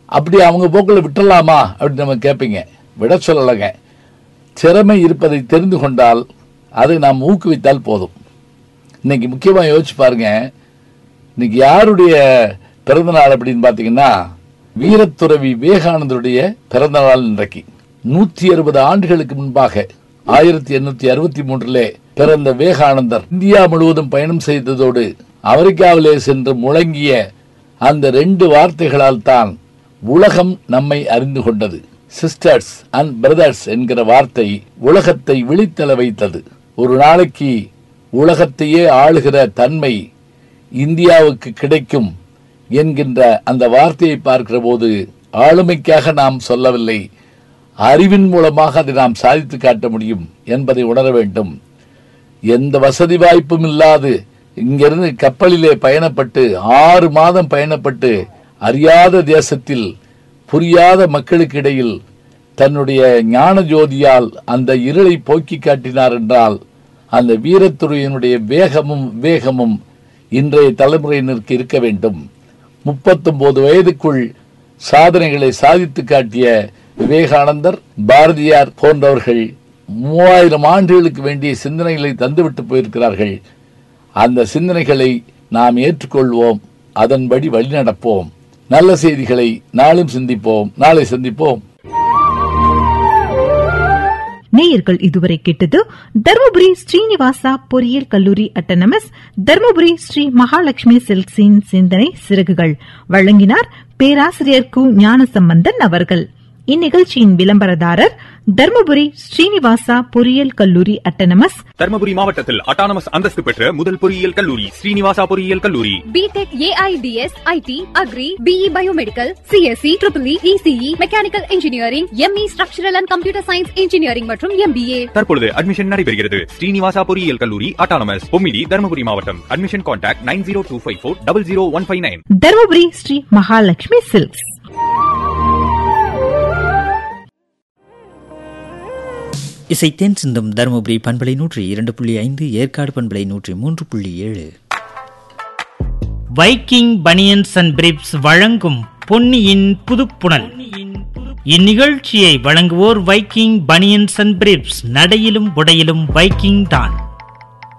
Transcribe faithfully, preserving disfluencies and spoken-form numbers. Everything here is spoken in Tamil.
அப்படி அவங்க போக்கில் விட்டுடலாமா அப்படின்னு நம்ம கேட்பீங்க. விட சொல்லலைங்க. திறமை இருப்பதை தெரிந்து கொண்டால் அதை நாம் ஊக்குவித்தால் போதும். இன்னைக்கு முக்கியமாக யோசிச்சு பாருங்க, இன்னைக்கு யாருடைய பிறந்த நாள் அப்படின்னு பார்த்தீங்கன்னா வீரத்துறவி விவேகானந்தருடைய பிறந்த நாள். இன்றைக்கு நூற்றி அறுபது ஆண்டுகளுக்கு முன்பாக ஆயிரத்தி எண்ணூத்தி அறுபத்தி மூன்றிலே பிறந்த விவேகானந்தர் இந்தியா முழுவதும் பயணம் செய்ததோடு அமெரிக்காவிலே சென்று முழங்கிய அந்த ரெண்டு வார்த்தைகளால் தான் உலகம் நம்மை அறிந்து கொண்டது. சிஸ்டர்ஸ் அண்ட் பிரதர்ஸ் என்கிற வார்த்தை உலகத்தை விழித்தெழ வைத்தது. ஒரு நாளைக்கு உலகத்தையே ஆளுகிற தன்மை இந்தியாவுக்கு கிடைக்கும் என்கின்ற அந்த வார்த்தையை பார்க்கிற போது ஆளுமைக்காக நாம் சொல்லவில்லை, அறிவின் மூலமாக அதை நாம் சாதித்து காட்ட முடியும் என்பதை உணர வேண்டும். எந்த வசதி வாய்ப்பும் இல்லாது இங்கிருந்து கப்பலிலே பயணப்பட்டு ஆறு மாதம் பயணப்பட்டு அறியாத தேசத்தில் புரியாத மக்களுக்கு இடையில் தன்னுடைய ஞான ஜோதியால் அந்த இருளை போக்கி காட்டினார் என்றால் அந்த வீரத்துறையினுடைய வேகமும் வேகமும் இன்றைய தலைமுறையினருக்கு இருக்க வேண்டும். முப்பத்தொன்பது வயதுக்குள் சாதனைகளை சாதித்து காட்டிய விவேகானந்தர், பாரதியார் போன்றவர்கள் மூவாயிரம் ஆண்டுகளுக்கு வேண்டிய சிந்தனைகளை தந்துவிட்டு போயிருக்கிறார்கள். அந்த சிந்தனைகளை நாம் ஏற்றுக்கொள்வோம், அதன்படி வழிநடப்போம். நல்ல செய்திகளை நாளும் சிந்திப்போம். நாளை சந்திப்போம். நேயர்கள் இதுவரை கேட்டது தர்மபுரி ஸ்ரீனிவாசா பொறியியல் கல்லூரி அட்டானமஸ், தர்மபுரி ஸ்ரீ மகாலட்சுமி சில்க்ஸின் சிந்தனை சிறகுகள். வழங்கினார் பேராசிரியர் கு ஞானசம்பந்தன் அவர்கள். இந்நிகழ்ச்சியின் விளம்பரதாரர் தர்மபுரி ஸ்ரீனிவாசா பொறியியல் கல்லூரி அட்டானமஸ். தர்மபுரி மாவட்டத்தில் அட்டானமஸ் அந்தஸ்து பெற்ற முதல் பொறியியல் கல்லூரி ஸ்ரீனிவாசா பொறியியல் கல்லூரி. BTech, AIDS, ID, agri, BE biomedical, CSC, triple E, ECE, mechanical engineering, ME structural and computer science engineering மற்றும் எம்பிஏ. தற்பொழுது அட்மிஷன் நடைபெறுகிறது. ஸ்ரீனிவாசா பொறியியல் கல்லூரி அட்டானமஸ், பொம்மிடி, தர்மபுரி மாவட்டம். Admission contact nine zero two five four double zero one five nine. Dharmapuri Sri Mahalakshmi silks. இசைத்தேன் சிந்தும் தருமபுரி பண்பலை நூற்றி இரண்டு புள்ளி ஐந்து, ஏற்காடு பண்பலை நூற்றி மூன்று புள்ளி ஏழு. வைக்கிங் பனியன்ஸ் அண்ட் பிரிப்ஸ் வழங்கும் பொன்னியின் புதுப்புணல். இந்நிகழ்ச்சியை வழங்குவோர் வைக்கிங் பனியன்ஸ் அண்ட் பிரிப்ஸ். நடையிலும் உடையிலும் வைக்கிங் தான்.